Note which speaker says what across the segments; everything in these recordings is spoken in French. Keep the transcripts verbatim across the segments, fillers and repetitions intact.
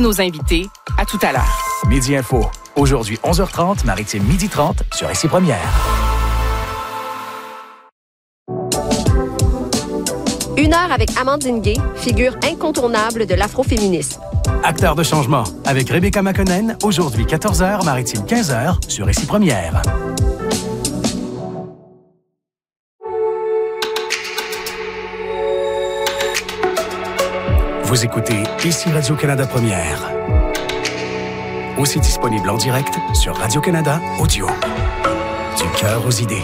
Speaker 1: nos invités. À tout à l'heure.
Speaker 2: Midi Info. Aujourd'hui, onze heures trente, Maritime midi trente sur Ici Première.
Speaker 3: Une heure avec Amandine Gay, figure incontournable de l'afroféminisme.
Speaker 2: Acteur de changement avec Rebecca McConnell, aujourd'hui quatorze heures, Maritime quinze heures sur Ici Première. Vous écoutez Ici Radio-Canada Première. Aussi disponible en direct sur Radio-Canada Audio. Du cœur aux idées.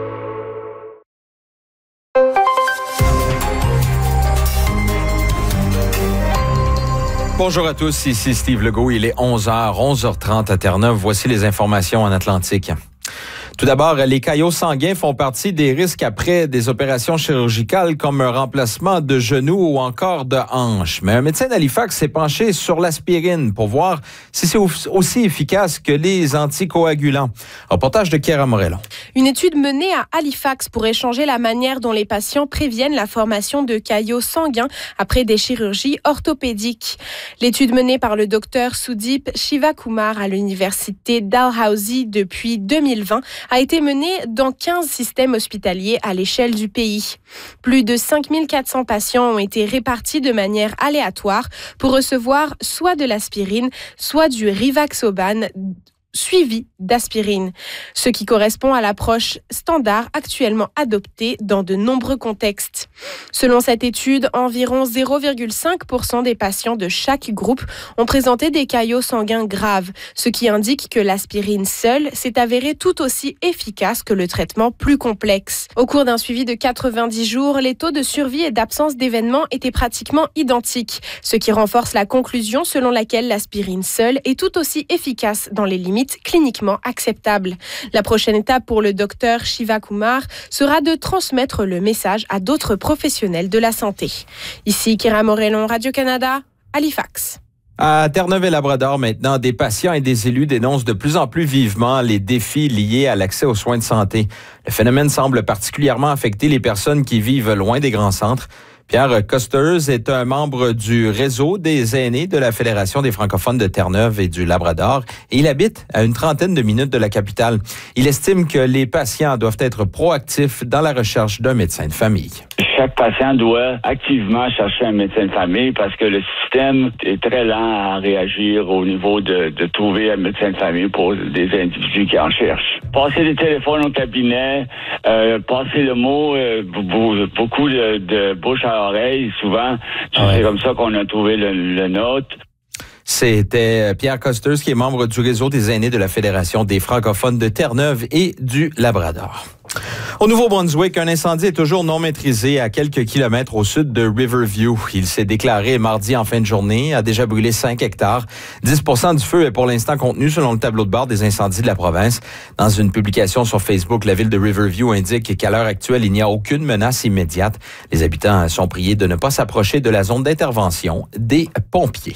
Speaker 4: Bonjour à tous, ici Steve Legault. Il est onze heures, onze heures trente à Terre-Neuve. Voici les informations en Atlantique. Tout d'abord, les caillots sanguins font partie des risques après des opérations chirurgicales comme un remplacement de genoux ou encore de hanche. Mais un médecin d'Halifax s'est penché sur l'aspirine pour voir si c'est aussi efficace que les anticoagulants. Reportage de Chiara Morello.
Speaker 5: Une étude menée à Halifax pourrait changer la manière dont les patients préviennent la formation de caillots sanguins après des chirurgies orthopédiques. L'étude menée par le docteur Sudeep Shivakumar à l'université Dalhousie depuis deux mille vingt a été menée dans quinze systèmes hospitaliers à l'échelle du pays. Plus de cinq mille quatre cents patients ont été répartis de manière aléatoire pour recevoir soit de l'aspirine, soit du Rivaxoban, suivi d'aspirine, ce qui correspond à l'approche standard actuellement adoptée dans de nombreux contextes. Selon cette étude, environ zéro virgule cinq pour cent des patients de chaque groupe ont présenté des caillots sanguins graves, ce qui indique que l'aspirine seule s'est avérée tout aussi efficace que le traitement plus complexe. Au cours d'un suivi de quatre-vingt-dix jours, les taux de survie et d'absence d'événements étaient pratiquement identiques, ce qui renforce la conclusion selon laquelle l'aspirine seule est tout aussi efficace dans les limites cliniquement acceptables. La prochaine étape pour le docteur Shivakumar sera de transmettre le message à d'autres professionnels de la santé. Ici, Chiara Morello, Radio-Canada, Halifax.
Speaker 4: À Terre-Neuve et Labrador, maintenant, des patients et des élus dénoncent de plus en plus vivement les défis liés à l'accès aux soins de santé. Le phénomène semble particulièrement affecter les personnes qui vivent loin des grands centres. Pierre Costers est un membre du réseau des aînés de la Fédération des francophones de Terre-Neuve et du Labrador et il habite à une trentaine de minutes de la capitale. Il estime que les patients doivent être proactifs dans la recherche d'un médecin de famille.
Speaker 6: Chaque patient doit activement chercher un médecin de famille parce que le système est très lent à réagir au niveau de, de trouver un médecin de famille pour des individus qui en cherchent. Passer les téléphones au cabinet, euh, passer le mot, euh, beaucoup de, de bouche à oreille, souvent. Ah ouais. C'est comme ça qu'on a trouvé le, le nôtre.
Speaker 4: C'était Pierre Costers, qui est membre du réseau des aînés de la Fédération des francophones de Terre-Neuve et du Labrador. Au Nouveau-Brunswick, un incendie est toujours non maîtrisé à quelques kilomètres au sud de Riverview. Il s'est déclaré mardi en fin de journée, a déjà brûlé cinq hectares. dix pour cent du feu est pour l'instant contenu selon le tableau de bord des incendies de la province. Dans une publication sur Facebook, la ville de Riverview indique qu'à l'heure actuelle, il n'y a aucune menace immédiate. Les habitants sont priés de ne pas s'approcher de la zone d'intervention des pompiers.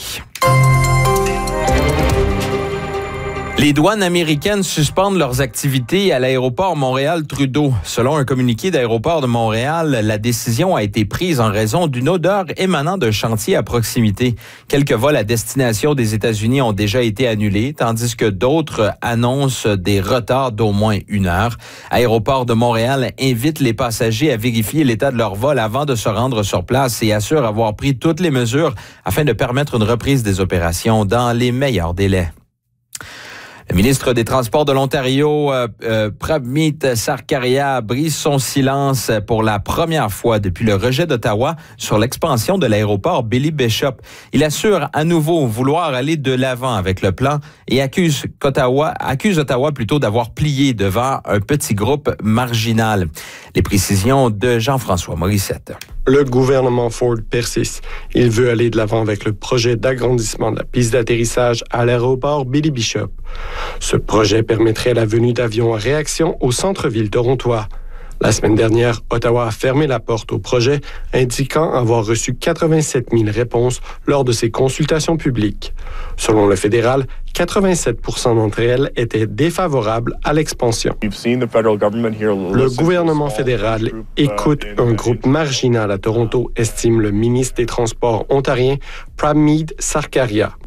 Speaker 4: Les douanes américaines suspendent leurs activités à l'aéroport Montréal-Trudeau. Selon un communiqué d'Aéroport de Montréal, la décision a été prise en raison d'une odeur émanant d'un chantier à proximité. Quelques vols à destination des États-Unis ont déjà été annulés, tandis que d'autres annoncent des retards d'au moins une heure. Aéroport de Montréal invite les passagers à vérifier l'état de leur vol avant de se rendre sur place et assure avoir pris toutes les mesures afin de permettre une reprise des opérations dans les meilleurs délais. Le ministre des Transports de l'Ontario, euh, euh, Pramit Sarkaria, brise son silence pour la première fois depuis le rejet d'Ottawa sur l'expansion de l'aéroport Billy Bishop. Il assure à nouveau vouloir aller de l'avant avec le plan et accuse qu'Ottawa, accuse Ottawa plutôt d'avoir plié devant un petit groupe marginal. Les précisions de Jean-François Morissette.
Speaker 7: Le gouvernement Ford persiste. Il veut aller de l'avant avec le projet d'agrandissement de la piste d'atterrissage à l'aéroport Billy Bishop. Ce projet permettrait la venue d'avions à réaction au centre-ville torontois. La semaine dernière, Ottawa a fermé la porte au projet, indiquant avoir reçu quatre-vingt-sept mille réponses lors de ses consultations publiques. Selon le fédéral, quatre-vingt-sept pour cent d'entre elles étaient défavorables à l'expansion. Le gouvernement fédéral écoute un groupe marginal à Toronto, estime le ministre des Transports ontarien Pramit Sarkaria.